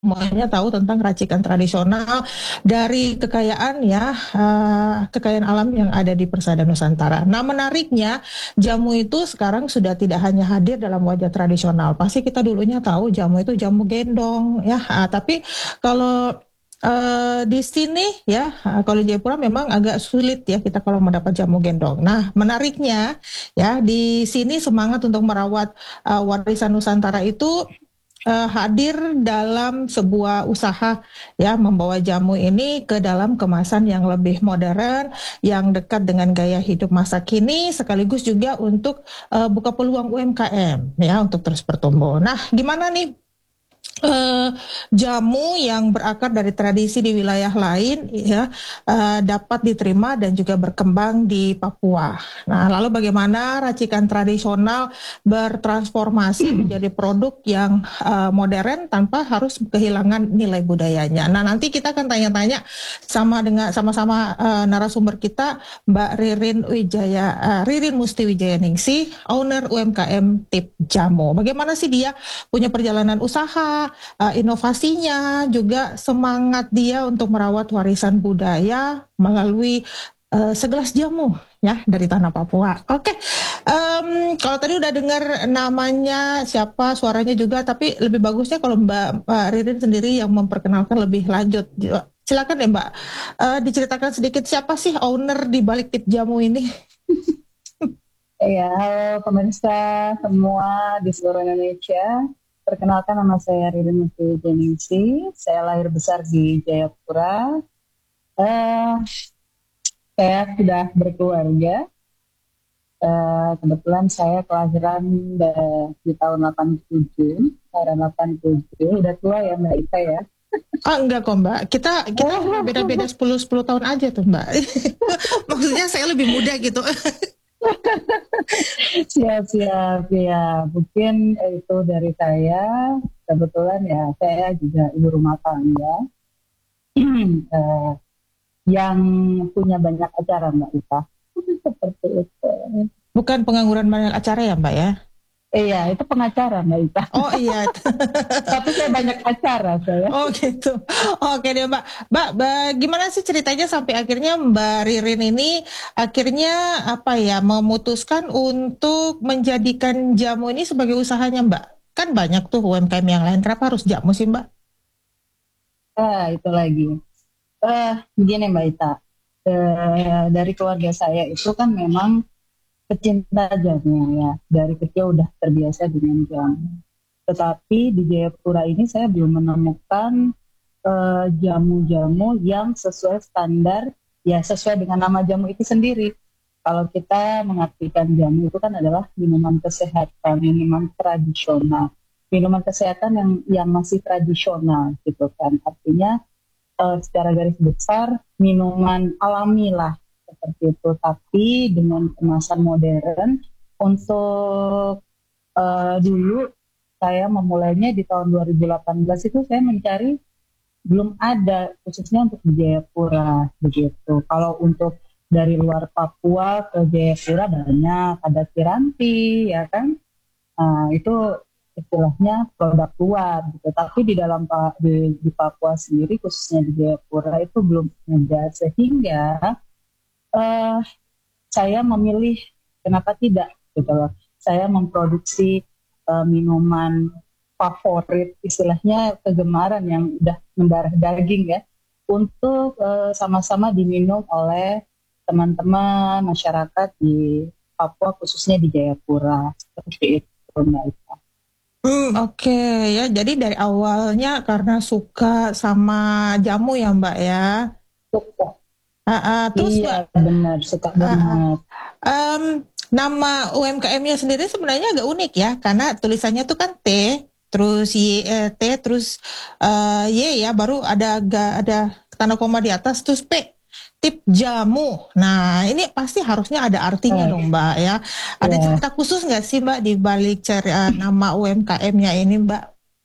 semuanya tahu tentang racikan tradisional dari kekayaan ya, kekayaan alam yang ada di Persada Nusantara. Nah, menariknya jamu itu sekarang sudah tidak hanya hadir dalam wajah tradisional. Pasti kita dulunya tahu jamu itu jamu gendong ya. Tapi kalau di sini ya, kalau di Jayapura memang agak sulit ya kita kalau mendapat jamu gendong. Nah, menariknya ya di sini semangat untuk merawat warisan Nusantara itu hadir dalam sebuah usaha ya membawa jamu ini ke dalam kemasan yang lebih modern, yang dekat dengan gaya hidup masa kini, sekaligus juga untuk buka peluang UMKM ya untuk terus bertumbuh. Nah, gimana nih eh, jamu yang berakar dari tradisi di wilayah lain ya dapat diterima dan juga berkembang di Papua. Nah, lalu bagaimana racikan tradisional bertransformasi menjadi produk yang modern tanpa harus kehilangan nilai budayanya. Nah, nanti kita akan tanya-tanya sama-sama narasumber kita Mbak Ririn Musti Wijayaningsih, owner UMKM Tip Jamu. Bagaimana sih dia punya perjalanan usaha, inovasinya, juga semangat dia untuk merawat warisan budaya melalui segelas jamu ya dari tanah Papua. Oke, kalau tadi udah dengar namanya siapa, suaranya juga, tapi lebih bagusnya kalau Mbak Ririn sendiri yang memperkenalkan lebih lanjut. Silakan ya Mbak, diceritakan sedikit siapa sih owner di balik Tip Jamu ini? Ya, halo pemirsa semua di seluruh Indonesia. Perkenalkan, nama saya Ririn Muti Jenisi. Saya lahir besar di Jayapura. Eh, saya sudah berkeluarga. Kebetulan saya kelahiran di tahun 87, tahun 87. Udah tua ya Mbak Ita ya. Enggak kok Mbak, kita beda-beda 10 tahun aja tuh Mbak. Maksudnya saya lebih muda gitu. Siap-siap ya. Mungkin itu dari saya. Kebetulan ya saya juga ibu rumah tangga. Eh, yang punya banyak acara Mbak Ita. Seperti itu. Bukan pengangguran banyak acara ya Mbak ya? Iya, itu pengacara Mbak Ita. Oh iya. Tapi saya banyak acara saya. Oh gitu. Oke deh Mbak. Mbak, gimana sih ceritanya sampai akhirnya Mbak Ririn ini akhirnya apa ya memutuskan untuk menjadikan jamu ini sebagai usahanya Mbak? Kan banyak tuh UMKM yang lain. Kenapa harus jamu sih Mbak? Itu lagi. Begini Mbak Ita. Dari keluarga saya itu kan memang pecinta jamu ya. Dari kecil udah terbiasa dengan jamu. Tetapi di Jayapura ini saya belum menemukan jamu-jamu yang sesuai standar, ya sesuai dengan nama jamu itu sendiri. Kalau kita mengartikan jamu itu kan adalah minuman kesehatan, minuman tradisional, minuman kesehatan yang masih tradisional gitu kan. Artinya secara garis besar minuman alami lah seperti itu. Tapi dengan kemasan modern. Untuk dulu saya memulainya di tahun 2018 itu saya mencari belum ada khususnya untuk di Jayapura begitu. Kalau untuk dari luar Papua ke Jayapura banyak, ada Piranti ya kan. Itu istilahnya produk luar gitu. Tapi di dalam di Papua sendiri khususnya di Jayapura itu belum ada, sehingga eh, saya memilih kenapa tidak gitu loh. Saya memproduksi minuman favorit, istilahnya kegemaran yang udah mendarah daging ya, untuk sama-sama diminum oleh teman-teman masyarakat di Papua khususnya di Jayapura seperti itu Mbak Ita. Oke ya. Jadi dari awalnya karena suka sama jamu ya Mbak ya. Suka. Terus Iya Mbak, benar, suka ah, ah. banget. Em, nama UMKM-nya sendiri sebenarnya agak unik ya, karena tulisannya tuh kan T, terus T, terus Y ya, baru ada tanda koma di atas, terus P, Tip Jamu. Nah, ini pasti harusnya ada artinya Eh, dong Mbak ya. Ada ya, cerita khusus nggak sih Mbak di balik nama UMKM-nya ini Mbak?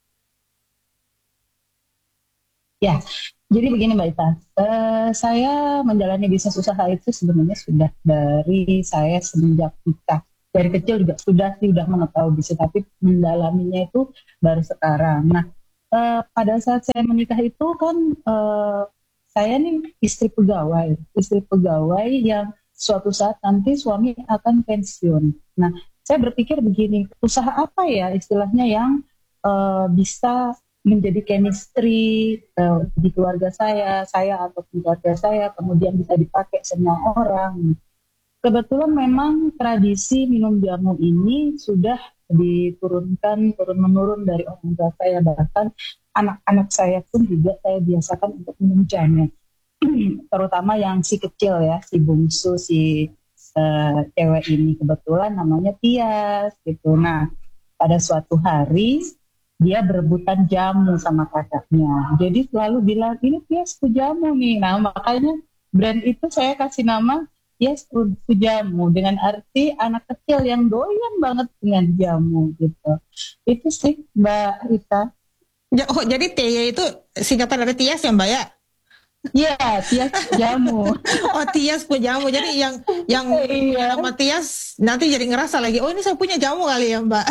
ya. Jadi begini Mbak Ita, saya menjalani bisnis usaha itu sebenarnya sudah dari saya semenjak nikah. Dari kecil juga sudah mengetahui bisnis, tapi mendalaminya itu baru sekarang. Nah, pada saat saya menikah itu kan saya nih istri pegawai yang suatu saat nanti suami akan pensiun. Nah, saya berpikir begini, usaha apa ya istilahnya yang bisa menjadi chemistry di keluarga saya atau keluarga saya, kemudian bisa dipakai semua orang. Kebetulan memang tradisi minum jamu ini sudah diturunkan turun menurun dari orang tua saya, bahkan anak-anak saya pun juga saya biasakan untuk minum jamu. Terutama yang si kecil ya, si bungsu, si cewek ini kebetulan namanya Tias gitu. Nah, pada suatu hari dia berebutan jamu sama kakaknya. Jadi selalu bilang ini Tias jamu nih. Nah, makanya brand itu saya kasih nama Yes, jamu dengan arti anak kecil yang doyan banget dengan jamu gitu. Itu sih Mbak Rita. Oh, jadi TY itu singkatan dari Tias ya Mbak ya? Iya, Tias jamu. Oh, Tias punya jamu. Jadi yang Iya. nama Tias nanti jadi ngerasa lagi, oh ini saya punya jamu kali ya Mbak.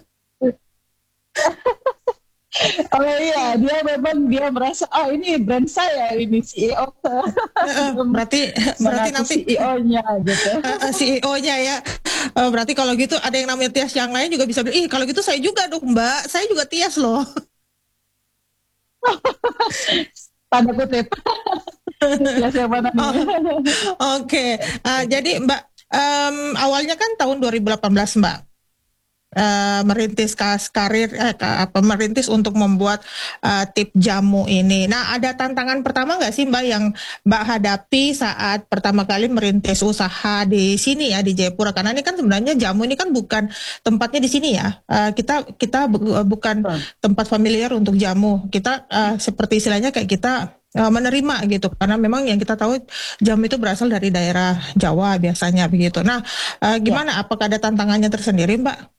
Oh iya, dia merasa oh ini brand saya, ini CEO. Berarti berarti Mengaku nanti CEO-nya gitu. CEO-nya ya. Berarti kalau gitu ada yang namanya Tias yang lain juga bisa bilang, ih kalau gitu saya juga dong Mbak, saya juga Tias loh. Tanda kutip. Ya siapa Oh, namanya? Oke. Jadi Mbak, awalnya kan tahun 2018 Mbak. Merintis karir merintis untuk membuat tip jamu ini. Nah, ada tantangan pertama nggak sih Mbak yang Mbak hadapi saat pertama kali merintis usaha di sini ya di Jayapura? Karena ini kan sebenarnya jamu ini kan bukan tempatnya di sini ya. Kita bukan tempat familiar untuk jamu. Kita seperti istilahnya kayak kita menerima gitu karena memang yang kita tahu jamu itu berasal dari daerah Jawa biasanya begitu. Nah, Ya, gimana? Apakah ada tantangannya tersendiri Mbak?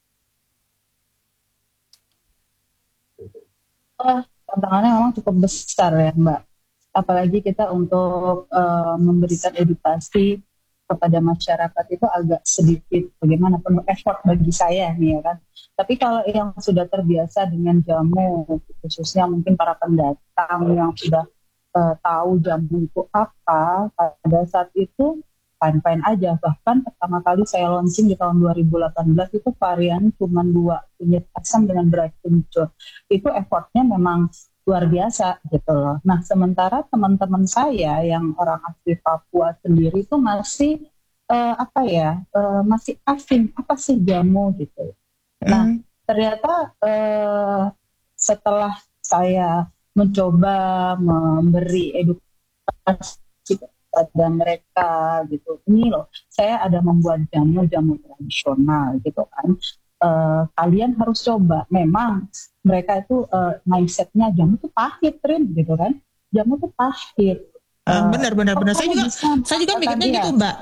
tantangannya memang cukup besar ya Mbak. Apalagi kita untuk memberikan edukasi kepada masyarakat itu agak sedikit bagaimanapun effort bagi saya nih ya kan. Tapi kalau yang sudah terbiasa dengan jamu, khususnya mungkin para pendatang yang sudah tahu jamu itu apa, pada saat itu fine-fine aja. Bahkan pertama kali saya launching di tahun 2018 itu varian cuma dua, kunyit asam dengan beracun hijau. Itu effortnya memang luar biasa gitu loh. Nah, sementara teman-teman saya yang orang asli Papua sendiri itu masih masih asing apa sih jamu gitu. Nah, Hmm. ternyata setelah saya mencoba memberi edukasi kepada mereka gitu, ini loh, saya ada membuat jamu-jamu tradisional gitu kan. Kalian harus coba. Memang mereka itu mindsetnya jamu tuh pahit, Rin, gitu kan. Jamu tuh pahit. Benar, benar, Kok benar. kamu bisa Saya juga mengatakan mikirnya dia? gitu, Mbak.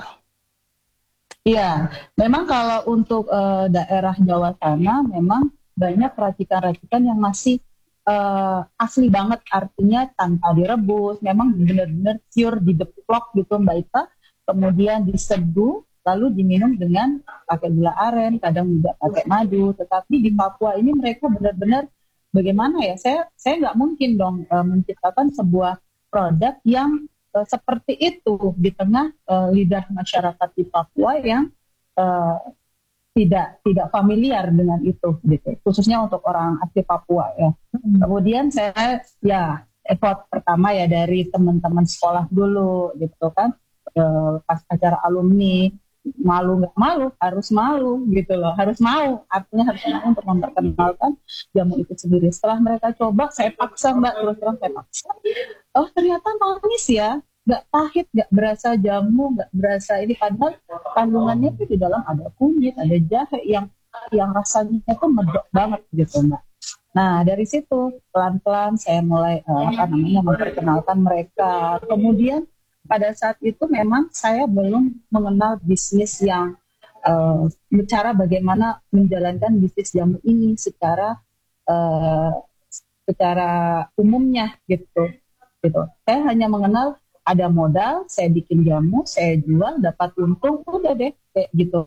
Iya, memang kalau untuk daerah Jawa sana memang banyak racikan-racikan yang masih asli banget, artinya tanpa direbus, memang benar-benar pure dideplok gitu Mbak Ita, kemudian diseduh, lalu diminum dengan pakai gula aren, kadang juga pakai madu. Tetapi di Papua ini mereka benar-benar bagaimana ya? Saya nggak mungkin dong menciptakan sebuah produk yang seperti itu di tengah lidah masyarakat di Papua yang uh, tidak familiar dengan itu gitu, khususnya untuk orang asli Papua ya. Kemudian saya ya effort pertama ya dari teman-teman sekolah dulu gitu kan. Pas acara alumni, malu nggak malu, harus malu gitu loh, harus mau, artinya harus mau untuk memperkenalkan jamu itu sendiri. Setelah mereka coba, saya paksa Mbak, terus terang saya paksa, oh ternyata manis ya, nggak pahit, nggak berasa jamu, nggak berasa ini, padahal kandungannya itu di dalam ada kunyit, ada jahe yang rasanya itu medok banget gitu Mbak. Nah dari situ pelan-pelan saya mulai memperkenalkan mereka. Kemudian pada saat itu memang saya belum mengenal bisnis yang cara bagaimana menjalankan bisnis jamu ini uh, secara umumnya gitu. Saya hanya mengenal ada modal, saya bikin jamu, saya jual, dapat untung, udah deh kayak gitu.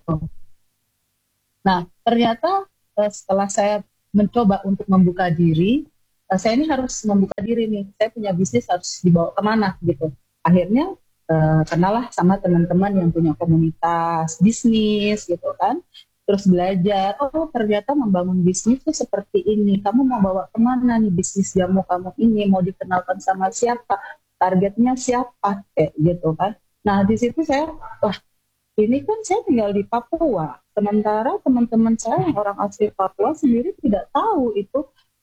Nah, ternyata setelah saya mencoba untuk membuka diri, saya ini harus membuka diri nih, saya punya bisnis harus dibawa kemana gitu. Akhirnya kenalah sama teman-teman yang punya komunitas bisnis gitu kan, terus belajar, oh ternyata membangun bisnis tuh seperti ini, kamu mau bawa kemana nih bisnis jamu kamu ini, mau dikenalkan sama siapa, targetnya siapa, kayak gitu kan. Nah di situ saya, wah ini kan saya tinggal di Papua, sementara teman-teman saya yang orang asli Papua sendiri tidak tahu itu,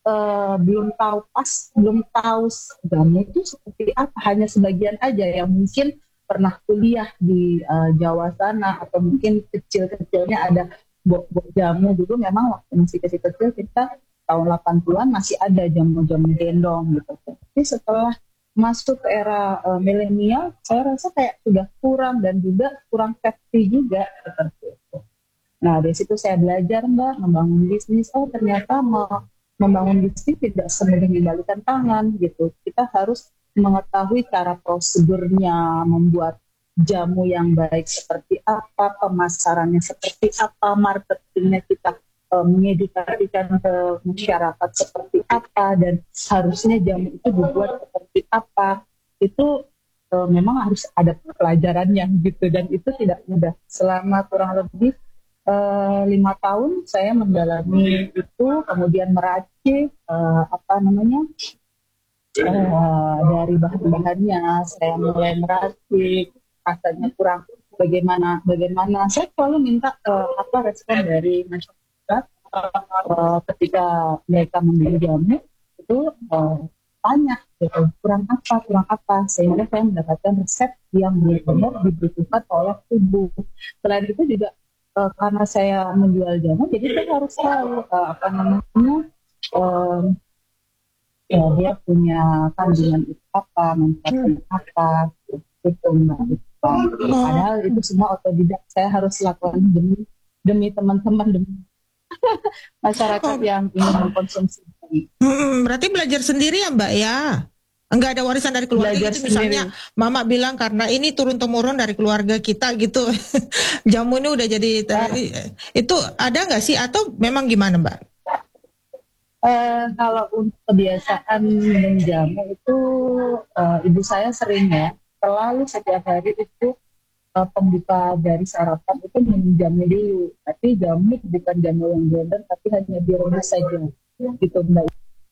belum tahu jamu itu seperti apa, hanya sebagian aja yang mungkin pernah kuliah di Jawa sana, atau mungkin kecil-kecilnya ada bok jamu dulu. Memang waktu masih kecil-kecil kita tahun 80-an masih ada jamu-jamu gendong gitu. Tapi setelah masuk ke era milenial, saya rasa kayak sudah kurang, dan juga kurang safety juga seperti itu. Nah dari situ saya belajar Mbak membangun bisnis. Oh ternyata membangun bisnis tidak semudah membalikan tangan gitu. Kita harus mengetahui cara prosedurnya, membuat jamu yang baik seperti apa, pemasarannya seperti apa, marketingnya kita mengedukasikan ke masyarakat seperti apa, dan harusnya jamu itu dibuat seperti apa. Itu memang harus ada pelajarannya gitu, dan itu tidak mudah. Selama kurang lebih 5 tahun saya mendalami itu, kemudian meracik dari bahan-bahannya. Saya mulai meracik, rasanya kurang bagaimana saya selalu minta respon dari masyarakat ketika mereka membeli jamu itu, tanya gitu, kurang apa, sehingga saya mendapatkan resep yang benar-benar dibutuhkan oleh tubuh. Selain itu juga karena saya menjual jamu, jadi saya harus tahu dia punya kandungan itu apa, manfaatnya apa, gitu Mbak. Padahal itu semua otodidak, saya harus lakukan demi teman-teman, demi masyarakat yang ingin mengkonsumsi. Berarti belajar sendiri ya Mbak ya? Enggak ada warisan dari keluarga Belajar gitu, misalnya Mama bilang karena ini turun-temurun dari keluarga kita gitu. Jamu ini udah jadi itu ada nggak sih, atau memang gimana Mbak? Kalau untuk kebiasaan minum jamu itu, ibu saya sering ya, selalu setiap hari itu pembuka dari sarapan itu minum jamu dulu. Tapi jamu bukan jamu yang blender, tapi hanya direbus saja, gitu Mbak.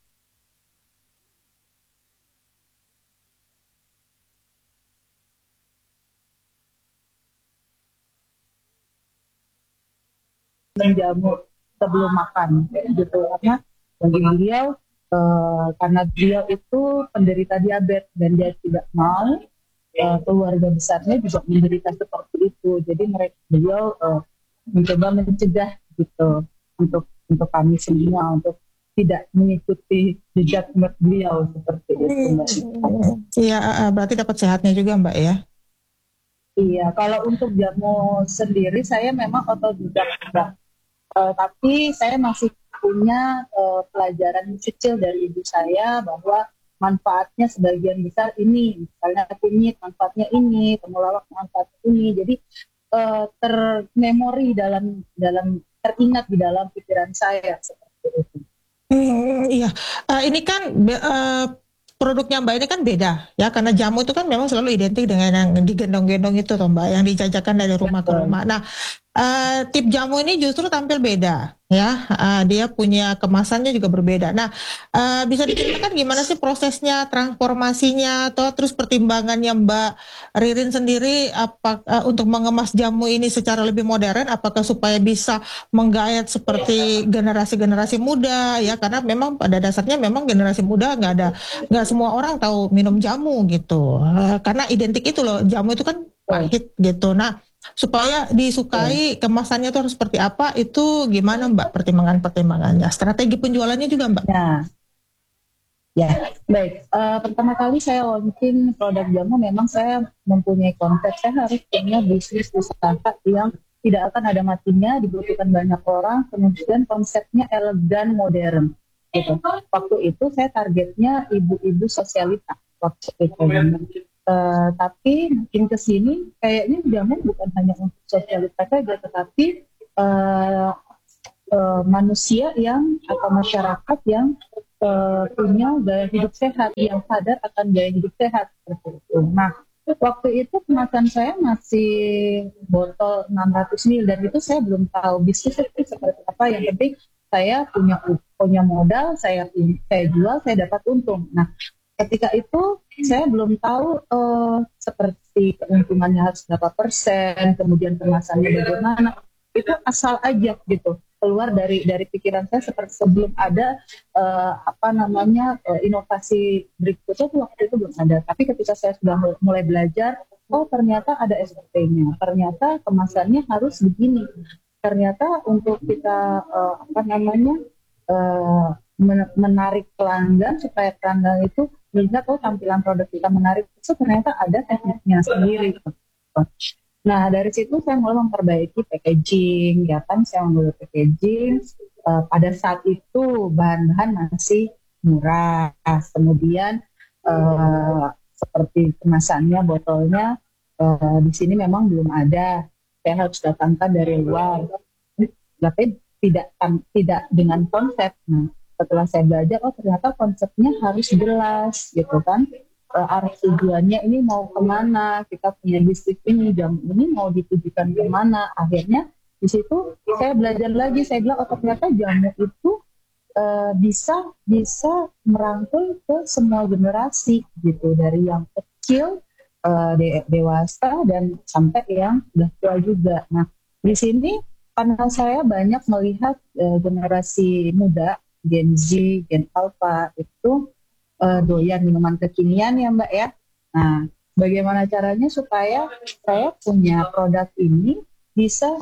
Jamu sebelum makan, gitu, karena bagi beliau, karena beliau itu penderita diabetes dan dia tidak mau keluarga besarnya juga menderita seperti itu. Jadi beliau mencoba mencegah gitu, untuk kami semua untuk tidak mengikuti jejak beliau seperti itu Mbak. Iya, berarti dapat sehatnya juga Mbak ya? Iya, kalau untuk jamu sendiri saya memang otodidak Mbak. Tapi saya masih punya pelajaran kecil dari ibu saya bahwa manfaatnya sebagian besar ini, misalnya kunyit manfaatnya ini, temulawak manfaatnya ini. Jadi termemori dalam teringat di dalam pikiran saya seperti itu. Iya, ini kan produknya Mbak ini kan beda ya, karena jamu itu kan memang selalu identik dengan yang digendong-gendong itu toh Mbak, yang dijajakan dari rumah ke rumah. Nah, tip jamu ini justru tampil beda ya, dia punya kemasannya juga berbeda. Nah, bisa diceritakan gimana sih prosesnya, transformasinya, atau terus pertimbangannya Mbak Ririn sendiri untuk mengemas jamu ini secara lebih modern, apakah supaya bisa menggayat seperti generasi-generasi muda ya, karena memang pada dasarnya memang generasi muda nggak semua orang tahu minum jamu gitu, karena identik itu loh, jamu itu kan pahit gitu. Nah, supaya disukai kemasannya itu harus seperti apa, itu gimana Mbak pertimbangannya, strategi penjualannya juga Mbak? Ya, baik. Pertama kali saya launching produk jamu, memang saya mempunyai konsep, saya harus punya bisnis usaha yang tidak akan ada matinya, dibutuhkan banyak orang, kemudian konsepnya elegan, modern. Gitu. Waktu itu saya targetnya ibu-ibu sosialita waktu itu. Tapi makin kesini kayaknya jamu bukan hanya untuk sosialita saja, tetapi manusia yang atau masyarakat yang punya gaya hidup sehat, yang sadar akan gaya hidup sehat seperti itu. Nah, waktu itu kemasan saya masih botol 600 ml dan itu saya belum tahu bisnisnya itu seperti apa. Yang penting saya punya modal, saya jual, saya dapat untung. Nah, ketika itu saya belum tahu seperti keuntungannya harus berapa persen, kemudian kemasannya bagaimana. Itu asal aja gitu keluar dari pikiran saya seperti sebelum ada inovasi berikutnya tuh waktu itu belum ada. Tapi ketika saya sudah mulai belajar, oh ternyata ada SOP-nya, ternyata kemasannya harus begini, ternyata untuk kita uh, menarik pelanggan supaya pelanggan itu melihat oh tampilan produk kita menarik itu ternyata ada tekniknya sendiri. Nah, dari situ saya mulai memperbaiki packaging, ya kan, saya mulai packaging. Pada saat itu bahan-bahan masih murah, kemudian seperti kemasannya, botolnya di sini memang belum ada. Saya harus datangkan dari luar, tapi tidak dengan konsep. Nah, setelah saya belajar, oh ternyata konsepnya harus jelas, gitu kan. Arah tujuannya ini mau kemana, kita punya bisnis ini, jam ini mau ditujukan kemana. Akhirnya di situ saya belajar lagi, saya bilang oh ternyata jamu itu bisa merangkul ke semua generasi gitu, dari yang kecil, dewasa, dan sampai yang udah tua juga. Nah, di sini karena saya banyak melihat generasi muda, Gen Z, Gen Alpha itu doyan minuman kekinian ya Mbak ya. Nah, bagaimana caranya supaya saya punya produk ini bisa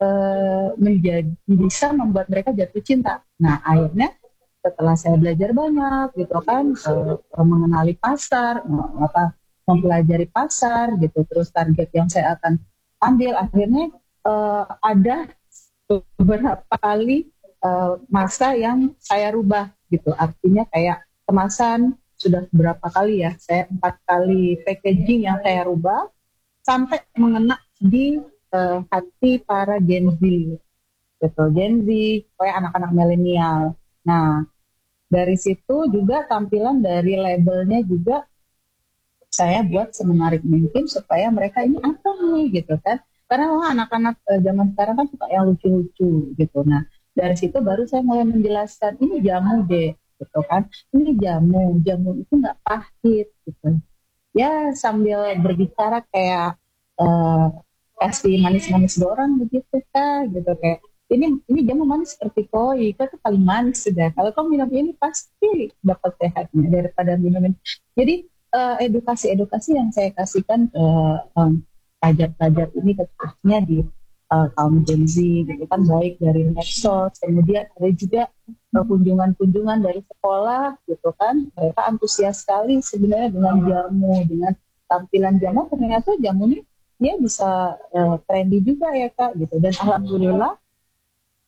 bisa membuat mereka jatuh cinta. Nah, akhirnya setelah saya belajar banyak gitu kan, mengenali pasar, mempelajari pasar gitu, terus target yang saya akan ambil, akhirnya ada beberapa kali masa yang saya rubah gitu. Artinya kayak kemasan sudah berapa kali ya, saya 4 kali packaging yang saya rubah sampai mengena di hati para Gen Z gitu, Gen Z kayak anak-anak milenial. Nah, dari situ juga tampilan dari labelnya juga saya buat semenarik mungkin supaya mereka ini apa nih gitu kan, karena anak-anak zaman sekarang kan suka yang lucu-lucu gitu. Nah, dari situ baru saya mulai menjelaskan ini jamu deh gitu kan, ini jamu itu nggak pahit gitu ya, sambil berbicara kayak kasih manis-manis dorang begitu kan gitu, kayak ini jamu manis seperti koi, itu paling manis sudah, kalau kamu minum ini pasti dapat sehatnya daripada minum ini. Jadi edukasi-edukasi yang saya kasihkan ke pelajar-pelajar ini, khususnya di kaum Gen Z gitu kan, baik dari medsos, kemudian ada juga kunjungan-kunjungan dari sekolah gitu kan, mereka antusias sekali sebenarnya dengan jamu, dengan tampilan jamu, ternyata jamu ini dia bisa trendy juga ya Kak gitu, dan alhamdulillah